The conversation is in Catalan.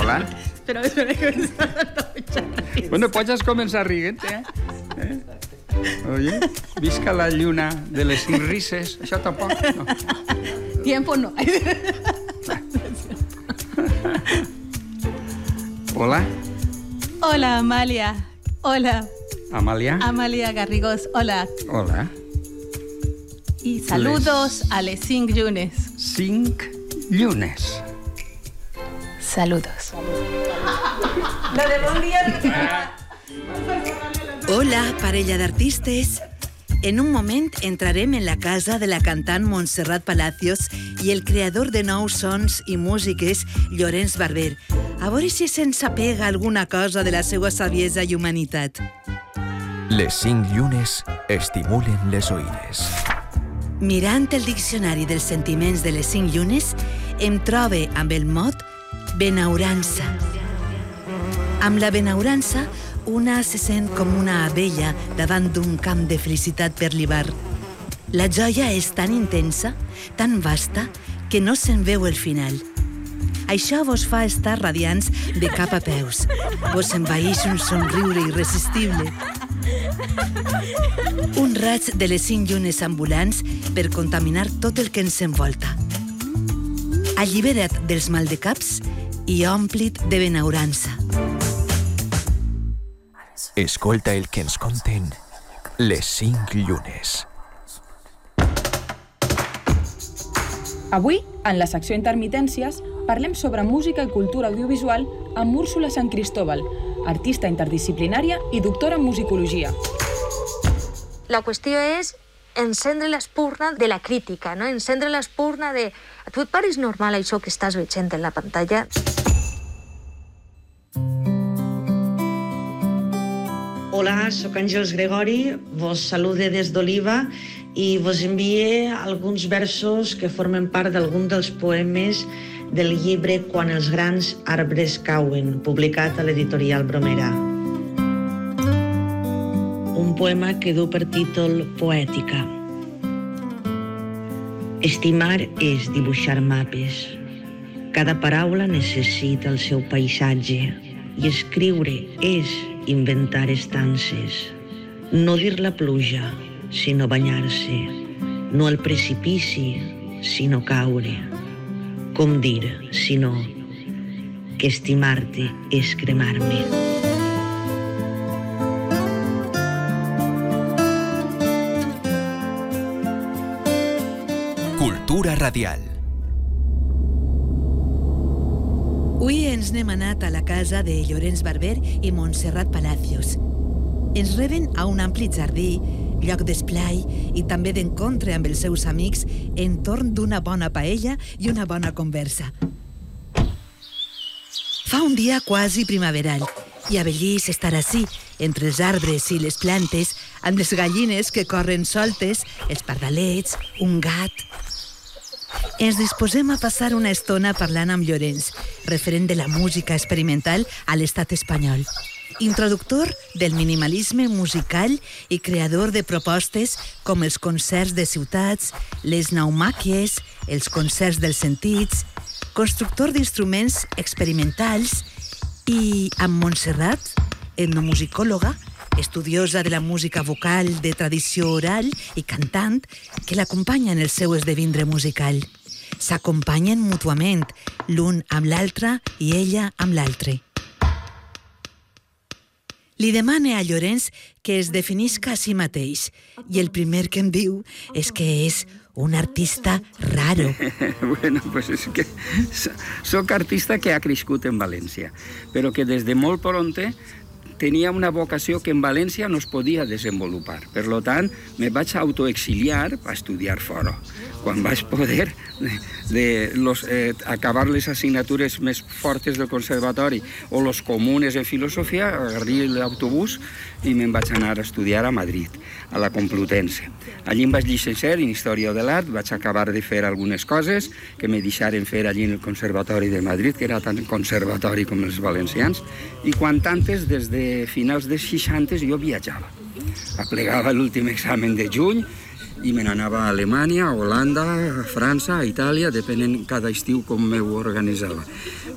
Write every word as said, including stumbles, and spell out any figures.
Hola. Espera, espera, que me está dando mucha risa. Bueno, pots començar rient, eh? eh? Oye, visca la lluna de les cinc risses. Això tampoc, no. Tiempo no. Hola. Hola, Amalia. Hola. Amalia. Amalia Garrigós. Hola. Hola. Y saludos les... a les cinc llunes. Cinc llunes. Saludos. Lo de bon dia... Hola, parella d'artistes. En un moment entrarem en la casa de la cantant Montserrat Palacios i el creador de nous sons i músiques, Llorenç Barber, a veure si se'ns apega alguna cosa de la seva saviesa i humanitat. Les cinc llunes estimulen les oïdes. Mirant el diccionari dels sentiments de les cinc llunes, em trobe amb el mot benaurança. Amb la benaurança, una se sent com una abella davant d'un camp de felicitat per l'hivern. La joia és tan intensa, tan vasta, que no se'n veu el final. Això vos fa estar radiants de cap a peus. Vos envaeix un somriure irresistible. Un raig de les cinc llunes ambulants per contaminar tot el que ens envolta. Allibera't dels maldecaps i ompli't de benaurança. Escolta el que ens conten les cinc llunes. Avui, en la secció Intermitències, parlem sobre música i cultura audiovisual amb Úrsula Sant Cristóbal, artista interdisciplinària i doctora en musicologia. La qüestió és encendre l'espurna de la crítica, no? Encendre l'espurna de... A tu et pareix normal això que estàs veient en la pantalla? Hola, sóc Àngels Gregori, vos salude des d'Oliva i vos envie alguns versos que formen part d'algun dels poemes del llibre Quan els grans arbres cauen, publicat a l'editorial Bromera. Un poema que du per títol Poètica. Estimar és dibuixar mapes. Cada paraula necessita el seu paisatge i escriure és inventar estances. No dir la pluja, sinó banyar-se. No el precipici, sinó caure. Com dir, sinó que estimar-te és cremar-me. Cultura radial. Avui ens n'hem anat a la casa de Llorenç Barber i Montserrat Palacios. Ens reben a un ampli jardí, lloc d'esplai i també d'encontre amb els seus amics entorn d'una bona paella i una bona conversa. Fa un dia quasi primaveral i a bellís estar ací, entre els arbres i les plantes, amb les gallines que corren soltes, els pardalets, un gat... Ens disposem a passar una estona parlant amb Llorenç, referent de la música experimental a l'estat espanyol. Introductor del minimalisme musical i creador de propostes com els concerts de ciutats, les naumàquies, els concerts dels sentits, constructor d'instruments experimentals i, amb Montserrat, etnomusicòloga, estudiosa de la música vocal de tradició oral i cantant, que l'acompanya en el seu esdevindre musical. S'acompanyen mútuament, l'un amb l'altre i ella amb l'altre. Li demane a Llorenç que es definisca a si mateix i el primer que em diu és que és un artista raro. Bueno, pues és que soc artista que ha crescut en València, però que des de molt pronte tenia una vocació que en València no es podia desenvolupar. Per tant, me vaig autoexiliar a estudiar fora. Quan vaig poder de, de los, eh, acabar les assignatures més fortes del conservatori o los comunes en filosofia, agarré l'autobús i me'n vaig anar a estudiar a Madrid, a la Complutense. Allí em vaig llicenciar en Història de l'Art, vaig acabar de fer algunes coses que me deixaren fer allí en el Conservatori de Madrid, que era tan conservatori com els valencians, i quan tantes, des de finals dels seixanta, jo viatjava. Aplegava l'últim examen de juny i me n'anava a Alemanya, a Holanda, a França, a Itàlia, depenent cada estiu com m'ho organitzava.